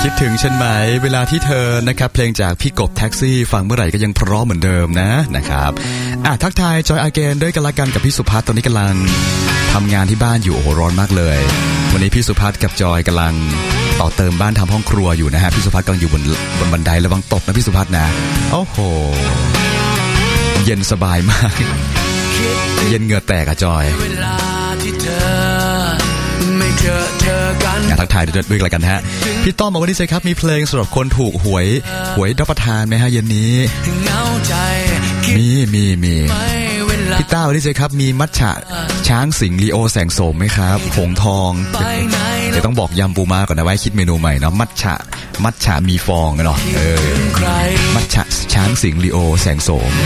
คิดถึงฉันไหมเวลาที่เธอนะครับเพลงจากพี่กบแท็กซี่ฟังเมื่อไหร่ก็ยังเพราะเหมือนเดิมนะครับทักทายจอยอาเกนด้วยกันละกันกับพี่สุภัทรตอนนี้กำลังทำงานที่บ้านอยู่โอ้โหร้อนมากเลยวันนี้พี่สุภัทรกับจอยกำลังต่อเติมบ้านทำห้องครัวอยู่นะฮะพี่สุภัทรกำลังอยู่บนบันไดระวังตกนะพี่สุภัทรนะโอ้โหเย็นสบายมากเย็นเหงื่อแตกอะจอยทักทายด้วยกันฮะพี่ต้อมบอกว่าดีใจครับมีเพลงสำหรับคนถูกหวยรับประทานไหมฮะเย็นนี้มีพี่ต้าดีใจครับมีมัทฉะช้างสิงห์ลีโอแสงโสมไหมครับหงทองเดี๋ยวต้องบอกยำปูม้าก่อนนะไว้คิดเมนูใหม่เนาะมัทฉะมีฟองเนาะมัทฉะช้างสิงห์ลีโอแสงโสม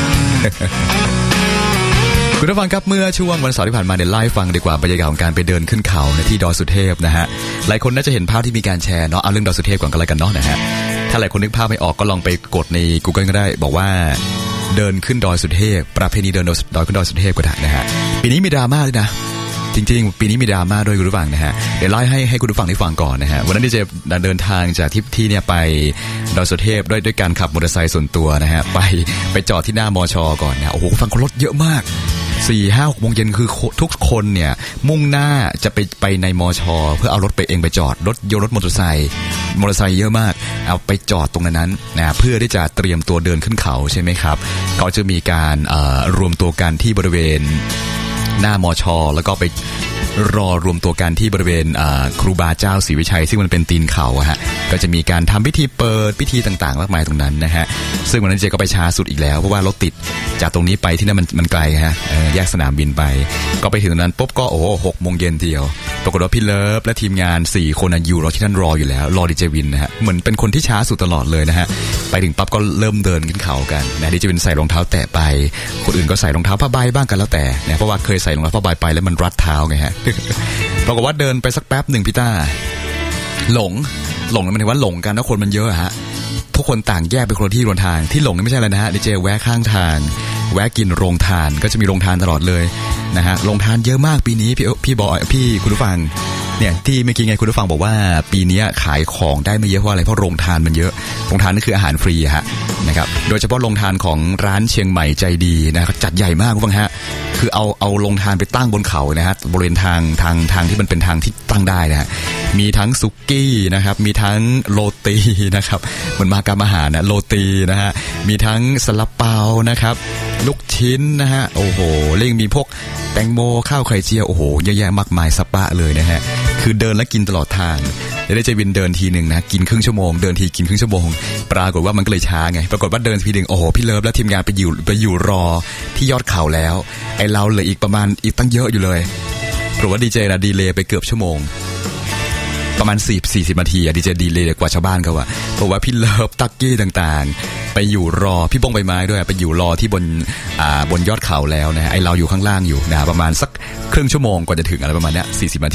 คุณผู้ฟังครับเมื่อช่วงวันเสาร์ที่ผ่านมาเดี๋ยวไล่ฟังดีกว่าบรรยากาศของการไปเดินขึ้นเขาในที่ดอยสุเทพนะฮะหลายคนน่าจะเห็นภาพที่มีการแชร์เนาะเอาเรื่องดอยสุเทพก่อนกันเลยกันเนาะนะฮะถ้าหลายคนนึกภาพไม่ออกก็ลองไปกดใน Google ก็ได้บอกว่าเดินขึ้นดอยสุเทพประเพณีเดินดอยขึ้นดอยสุเทพก็ได้นะฮะปีนี้มีดราม่าด้วยนะจริงๆปีนี้มีดราม่าด้วยคุณผู้ฟังนะฮะเดี๋ยวไล่ให้คุณผู้ฟังได้ฟังก่อนนะฮะวันนั้นที่จะเดินทางจากที่เนี่ยไปดอยสุเทพด้วยการขับมอเตอร์ไซค์ส่วนตัวนะฮะไปจอดที่หน้ามช.ก่อนนะโอ้โหฟังคนรถเยอะมาก4-5-6 โมงเย็นคือทุกคนเนี่ยมุ่งหน้าจะไปในมช.เพื่อเอารถไปเองไปจอดรถมอเตอร์ไซค์เยอะมากเอาไปจอดตรงนั้นนะเพื่อที่จะเตรียมตัวเดินขึ้นเขาใช่ไหมครับก็จะมีการรวมตัวกันที่บริเวณหน้ามช.แล้วก็ไปรอรวมตัวกันที่บริเวณครูบาเจ้าศรีวิชัยซึ่งมันเป็นตีนเขาฮะก็จะมีการทำพิธีเปิดพิธีต่างๆมากมายตรงนั้นนะฮะซึ่งวันนั้นเจก็ไปช้าสุดอีกแล้วเพราะว่ารถติดจากตรงนี้ไปที่นั่นมันไกลฮะแยกสนามบินไปก็ไปถึงนั้นปุ๊บก็6 โมงเย็นทีเดียวปรากฏว่าพี่เลิฟและทีมงาน4 คนอยู่รอที่นั่นรออยู่แล้วรอดีเจวินนะฮะเหมือนเป็นคนที่ช้าสุดตลอดเลยนะฮะไปถึงปั๊บก็เริ่มเดินขึ้นเขากันนะดีเจวินใส่รองเท้าแตะไปคนอื่นก็ใส่รองเท้าผ้าใบบ้างกันแล้วแต่นะเพราะว่าเคยใส่รองเท้าผ้าใบไปแล้วมันรัดเท้าไงฮะปรากฏว่าเดินไปสักแป๊บหนึ่งพี่ต้าหลงมันถึงว่าหลงกันแล้วคนมันเยอะฮะทุกคนต่างแยกไปคนละที่คนทางที่หลงนี่ไม่ใช่อะไรนะฮะดีเจแวะข้างทางแวะกินโรงทานก็จะมีโรงทานตลอดเลยนะฮะโรงทานเยอะมากปีนี้พี่บอยพี่คุณผู้ฟังเนี่ยที่เมื่อกี้ไงคุณผู้ฟังบอกว่าปีนี้ขายของได้ไม่เยอะเพราะอะไรเพราะโรงทานมันเยอะโรงทานนั่นคืออาหารฟรีฮะนะครับโดยเฉพาะโรงทานของร้านเชียงใหม่ใจดีนะครับจัดใหญ่มากคุณผู้ฟังฮะคือเอาโรงทานไปตั้งบนเขานะฮะบริเวณทางที่มันเป็นทางที่ตั้งได้นะฮะมีทั้งสุกี้นะครับมีทั้งโรตีนะครับเหมือนมากรรมอาหารนะโรตีนะฮะมีทั้งซาลาเปานะครับลูกชิ้นนะฮะโอ้โหเรื่องมีพวกแตงโมข้าวไข่เจียวโอ้โหเยอะแยะมากมายสปะเลยนะฮะคือเดินและกินตลอดทางได้ใจวินเดินทีนึงนะกินครึ่งชั่วโมงเดินทีกินครึ่งชั่วโมงปรากฏว่ามันก็เลยช้าไงปรากฏว่าเดินทีนึงโอ้โหพี่เลิฟและทีมงานไปอยู่รอที่ยอดเขาแล้วไอเราเหลืออีกประมาณอีกตั้งเยอะอยู่เลยเพราะว่าดีเจนะดีเลย์ไปเกือบชั่วโมงประมาณ40 นาทีดีเจดีเลย์กว่าชาวบ้านเขาเพราะว่าพี่เลิฟตักกี้ต่างๆไปอยู่รอพี่บ้งใบไม้ด้วยไปอยู่รอที่บนยอดเขาแล้วนะฮะไอเราอยู่ข้างล่างอยู่นะประมาณสักครึ่งชั่วโมงกว่าจะถึงอะไรประมาณเนี้ย40 นาที